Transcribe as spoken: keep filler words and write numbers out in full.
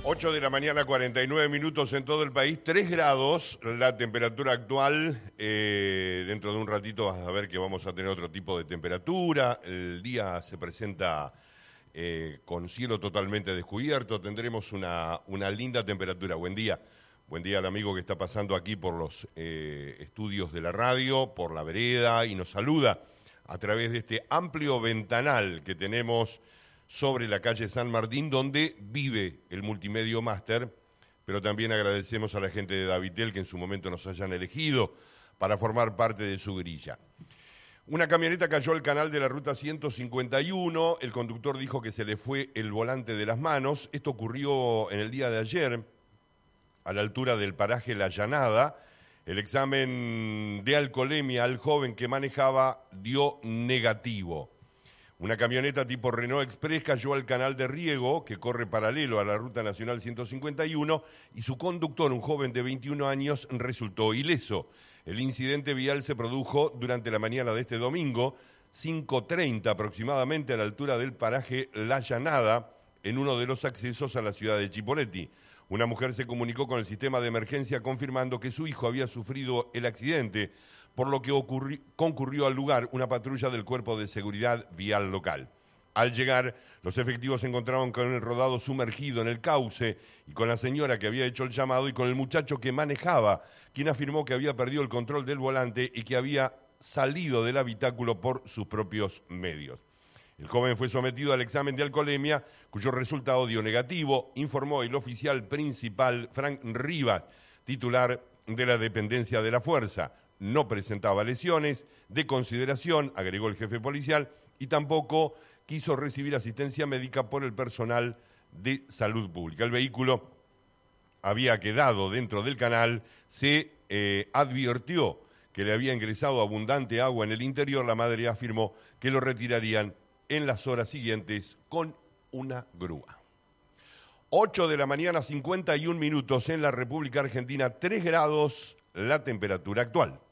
ocho de la mañana, cuarenta y nueve minutos en todo el país, tres grados la temperatura actual. Eh, dentro de un ratito vas a ver que vamos a tener otro tipo de temperatura. El día se presenta eh, con cielo totalmente descubierto. Tendremos una, una linda temperatura. Buen día. Buen día al amigo que está pasando aquí por los eh, estudios de la radio, por la vereda, y nos saluda a través de este amplio ventanal que tenemos sobre la calle San Martín, donde vive el Multimedio Máster, pero también agradecemos a la gente de Davitel que en su momento nos hayan elegido para formar parte de su grilla. Una camioneta cayó al canal de la ruta ciento cincuenta y uno, el conductor dijo que se le fue el volante de las manos. Esto ocurrió en el día de ayer, a la altura del paraje La Llanada. El examen de alcoholemia al joven que manejaba dio negativo. Una camioneta tipo Renault Express cayó al canal de riego que corre paralelo a la Ruta Nacional ciento cincuenta y uno y su conductor, un joven de veintiún años, resultó ileso. El incidente vial se produjo durante la mañana de este domingo, cinco treinta aproximadamente, a la altura del paraje La Llanada, en uno de los accesos a la ciudad de Chipoleti. Una mujer se comunicó con el sistema de emergencia confirmando que su hijo había sufrido el accidente, por lo que ocurri- concurrió al lugar una patrulla del Cuerpo de Seguridad Vial local. Al llegar, los efectivos se encontraron con el rodado sumergido en el cauce y con la señora que había hecho el llamado y con el muchacho que manejaba, quien afirmó que había perdido el control del volante y que había salido del habitáculo por sus propios medios. El joven fue sometido al examen de alcoholemia, cuyo resultado dio negativo, informó el oficial principal Frank Rivas, titular de la dependencia de la Fuerza. No presentaba lesiones de consideración, agregó el jefe policial, y tampoco quiso recibir asistencia médica por el personal de salud pública. El vehículo había quedado dentro del canal, se eh, advirtió que le había ingresado abundante agua en el interior. La madre afirmó que lo retirarían en las horas siguientes con una grúa. ocho de la mañana, cincuenta y un minutos en la República Argentina, tres grados la temperatura actual.